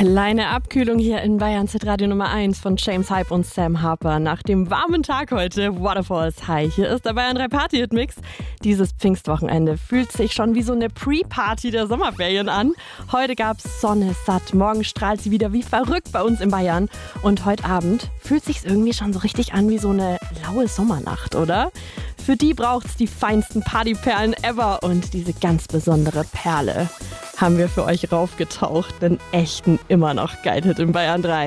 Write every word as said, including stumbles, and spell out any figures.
Kleine Abkühlung hier in Bayern Hitradio Nummer eins von James Hype und Sam Harper. Nach dem warmen Tag heute, Waterfalls. Hi, hier ist der Bayern drei Party-Hit-Mix. Dieses Pfingstwochenende fühlt sich schon wie so eine Pre-Party der Sommerferien an. Heute gab's Sonne satt, morgen strahlt sie wieder wie verrückt bei uns in Bayern. Und heute Abend fühlt sich's irgendwie schon so richtig an wie so eine laue Sommernacht, oder? Für die braucht's die feinsten Partyperlen ever und diese ganz besondere Perle haben wir für euch raufgetaucht. Den echten immer noch Geil-Hit in Bayern drei.